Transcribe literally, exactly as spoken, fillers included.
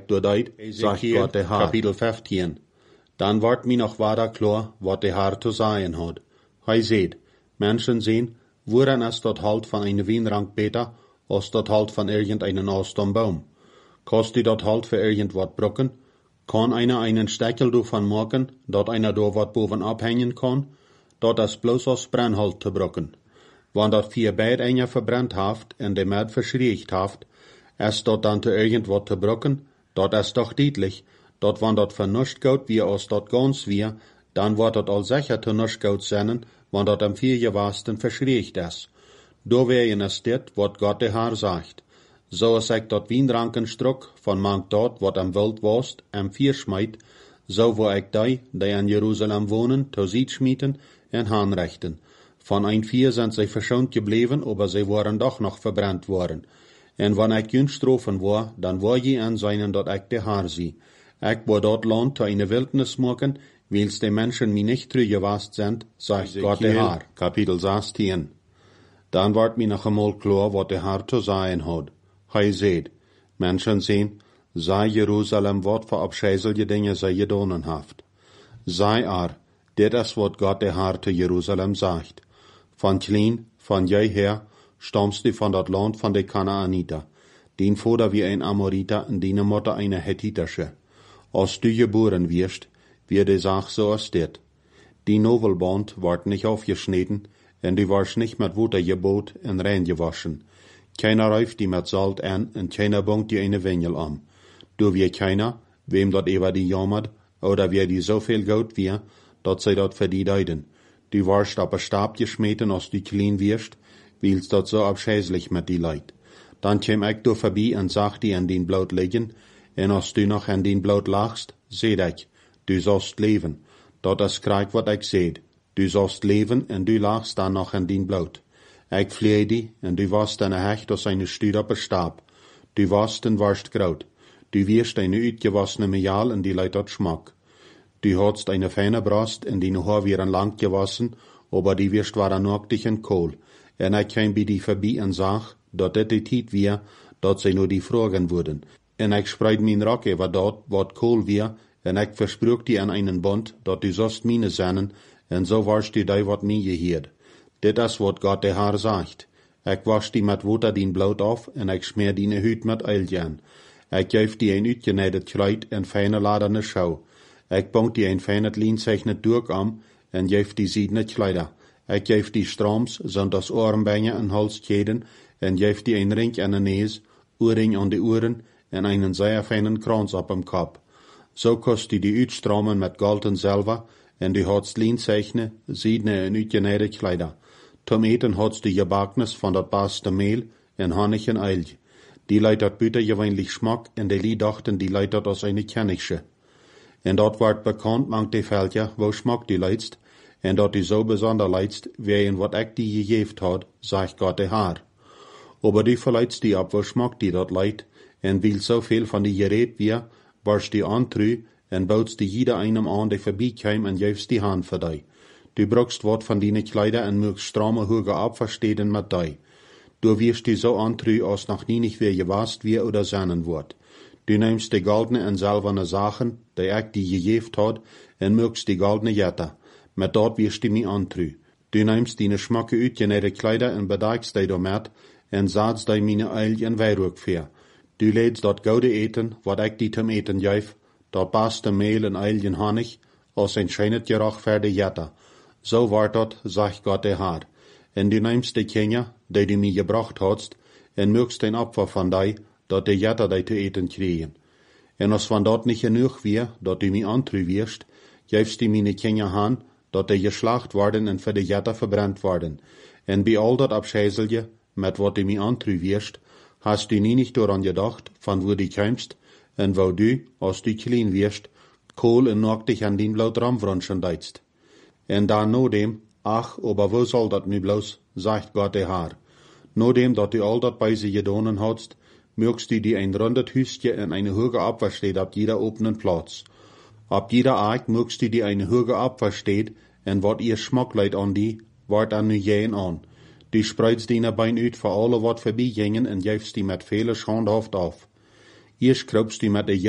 door deit, sagt Gott der Herr. Kapitel fünfzehn. Dann wordt mir noch wader klar, wat der Herr zu sagen hat. Hij seht, Menschen sehen, woran es dort halt von einer Weinrank beter, als dort halt von irgendeinem Astum Baum. Kost die dort halt für irgendwat brocken, kann einer einen Steckel davon machen, dort einer da wat boven abhängen kann, dort es bloß aus Brennholz zu brocken. Wann dort vier Beid einer verbrennt haft und de Mad verschriegt haft, es dort dann zu irgendwat zu brocken, dort es doch deutlich, dort wann dort vernuscht gaut, wie aus dort ganz wir, dann wird dort all sicher zu nuscht gaut sennen, wann dort am vier gewasten verschriegt es. Do wären es dit, wat Gott der Herr sagt. So es ich dort Wienrankenstruck, von manch dort, wat am Wild wost, am vier schmeit, so wo ich die, die in Jerusalem wohnen, to Sied schmieten en hanrechten. Von ein vier sind sie verschont geblieben, aber sie waren doch noch verbrannt worden. En wann ich jüngst strofen war, dann war je an seinen dort ich der Herr sie. Ich war dort Land to eine Wildnis machen, weils die Menschen mi nicht trü gewast sind, sagt Gott der Herr. Kapitel sechzehn. Dann ward mir noch einmal klar, wat der Herr zu sagen hat. Hij seht, Menschen sehen, sei Jerusalem wat für abscheißelige Dinge sei gedonen haft. Sei ar, dit is wat Gott der Herr zu Jerusalem sagt. Von klein, von jeher, stammst du von dat Land von de Kanaaniter, den Vater wie ein Amoriter und deine Mutter eine Hethitische. Als du geboren wirst, wird die Sach so als dit. Die Novelband ward nicht aufgeschnitten, und du warst nicht mit Wasser gebot und rein gewaschen. Keiner reift die mit Salt an, und keiner bungt die eine Wendel an. Du wie keiner, wem dort über die jammert, oder wer die so viel Geld wir, dort sei dort für die deiden. Du warst ab a Stab geschmeten, als du klein wirst, weil's dort so abscheißlich mit die Leid. Dann käm ich du vorbei und sag die an den Blut liegen, und als du noch an den Blut lachst, seht ich, du sollst leben. Dort is krijg wat ik seht. Du sollst leben, en du lachst dann noch an den Blut. Ich flehe die, en du warst eine Hecht aus eine Stüd op a Stab. Du warst en warst graut. Du wirst eine uitgewassene Mejal en die leidt dort Schmack. Du hadst eine feine Brast, en die Haar wären lang gewassen, aber die wirst waren nacktig en kohl. En ich kam bei die vorbei en sag, dat dit die Tiet wir, dat sie nur die Fragen wurden. En ich spreid min Rock über dort, wat kohl wir, en ich versprüch die an einen Bund, dat du sollst mine sennen, en so warst du die wat mir gehiert. Dit is wat Gott der Herr sagt. Ich wasch die mit Wasser din Blut auf, en ich schmier die Hüt mit Eilje an. Ich geef die ein uitgeneidet Kleid en feine laderne Schau. Ich bong die ein feines lienzeichnet Durk am, en geef die siedene Kleider. Ich geef die Stroms, sind das Ohrenbeine en Halskeden, en geef die ein Ring an den Nees, Ohrring an die Ohren, en einen sehr feinen Kranz op dem Kopf. So kost die die Uitstromen mit Gold en Silber, en die hadst lienzeichne, siedene en uitgeneidet Kleider. Zum Eten hadst die Gebaknis von dat beste Mehl en Honig en Eilje. Die leidt dat buiten gewöhnlich Schmack, en die Lie dachten, die leidt dat als eine Kennische. En dat wordt bekannt, mank die Veldje, wo Schmack die leidst, en dat die so besonder leidst, wegen wat ik die gegeft had, sagt Gott der Herr. Aber die verleidst die ab, wo Schmack die dat leidt, en weil so viel von die geredet wir, warst die antrü, en bautst die jeder einem an, die vorbeikäm, en jefst die Hand für die. Du brauchst wat von deine Kleider en mögst stramme Hüge abverstehen mit die. Du wirst die so antrü, als noch nie nicht wer gewast wir oder seinen wird. Du nimmst die goldene en silberne Sachen, die ich die gegeft hat, en mögst die goldene Jette. Mit dort wirst du mi antrü. Du nimmst deine schmacke uitgenähte Kleider en bedeikst die damit, en saatst die mine Eil en Weihrug für. Du lädst dort goude eten, wat ich die zum eten geef, dort beste Mehl en Eil en Honig, als ein scheinet Gerach für die Jette. So wart dort, sagt Gott der Herr. En du nimmst die Kinder, die du mir gebracht hast, en mögst ein Opfer von die, dat die Jette die zu eten kriegen. En als van dort nicht genug wir, dat du mir antrü wirst, gibst du meine Kinder han, dat die geschlacht worden en für die Jette verbrannt worden. En bei all dat Abscheißelje, mit wat du mir antrü wirst, hast du nie nicht daran gedacht, von wo du kämst, en wo du, als du klein wirst, Kohl en noch dich an den Blut ramwrunschen deitst. En dan no dem, ach, aber wo soll dat nu bloß, sagt Gott der Herr. No dem, dat du all dat bei sie gedonen hast, mögst du die ein rundet Hüstje en eine Hüge abversteht ab jeder openen Platz. Ab jeder Eik mögst du die eine Hüge abversteht, en wat ihr Schmackleid an die, wart an nu jähen an. Du spreidst die Bein uit für alle wat vorbeigingen en jefst die mit viele Schandhaft auf. Ihr skrubst die mit der